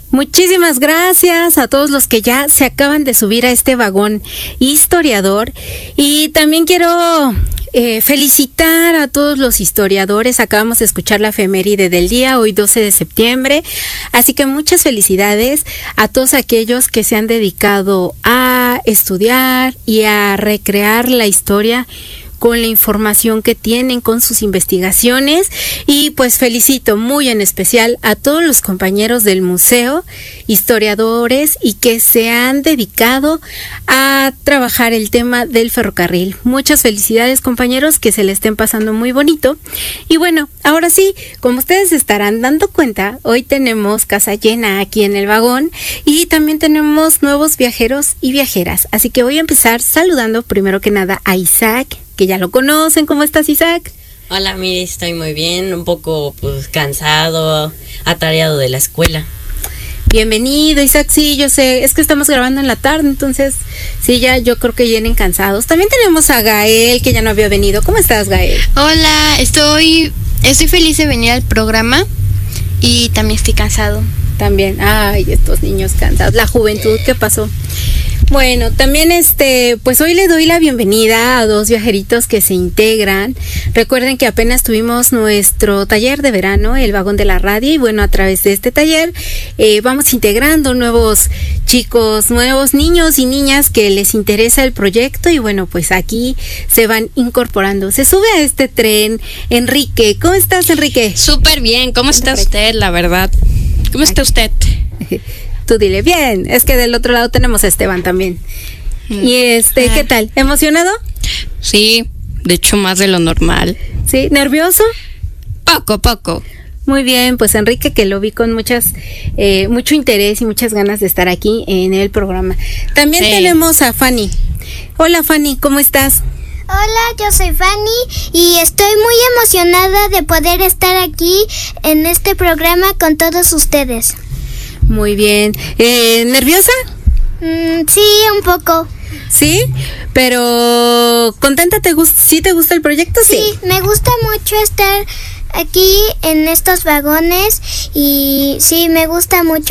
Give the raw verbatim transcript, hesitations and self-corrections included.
Muchísimas gracias a todos los que ya se acaban de subir a este vagón historiador, y también quiero eh, felicitar a todos los historiadores. Acabamos de escuchar la efeméride del día, hoy doce de septiembre, así que muchas felicidades a todos aquellos que se han dedicado a estudiar y a recrear la historia con la información que tienen, con sus investigaciones. Y pues felicito muy en especial a todos los compañeros del museo, historiadores, y que se han dedicado a trabajar el tema del ferrocarril. Muchas felicidades, compañeros, que se le estén pasando muy bonito. Y bueno, ahora sí, como ustedes estarán dando cuenta, hoy tenemos casa llena aquí en el vagón, y también tenemos nuevos viajeros y viajeras. Así que voy a empezar saludando primero que nada a Isaac, que ya lo conocen. ¿Cómo estás, Isaac? Hola, mire, estoy muy bien, un poco pues cansado, atareado de la escuela. Bienvenido, Isaac. Sí, yo sé, es que estamos grabando en la tarde, entonces sí, ya yo creo que vienen cansados. También tenemos a Gael, que ya no había venido. ¿Cómo estás, Gael? Hola, estoy, estoy feliz de venir al programa y también estoy cansado. También, ay, estos niños cansados, la juventud, ¿qué pasó? Bueno, también este, pues hoy le doy la bienvenida a dos viajeritos que se integran. Recuerden que apenas tuvimos nuestro taller de verano, el vagón de la radio, y bueno, a través de este taller eh, vamos integrando nuevos chicos, nuevos niños y niñas que les interesa el proyecto, y bueno, pues aquí se van incorporando. Se sube a este tren Enrique. ¿Cómo estás, Enrique? Súper bien, ¿cómo está usted, la verdad? ¿Cómo está usted? Tú dile, bien, es que del otro lado tenemos a Esteban también. Mm. Y este, ¿qué tal? ¿Emocionado? Sí, de hecho más de lo normal. ¿Sí? ¿Nervioso? Poco, poco. Muy bien, pues Enrique, que lo vi con muchas, eh, mucho interés y muchas ganas de estar aquí en el programa. También sí. Tenemos a Fanny. Hola, Fanny, ¿cómo estás? Hola, yo soy Fanny y estoy muy emocionada de poder estar aquí en este programa con todos ustedes. Muy bien. Eh, ¿Nerviosa? Mm, sí, un poco. ¿Sí? Pero ¿contenta? ¿Te gusta? ¿Sí te gusta el proyecto? Sí. Sí, me gusta mucho estar aquí en estos vagones y sí, me gusta mucho.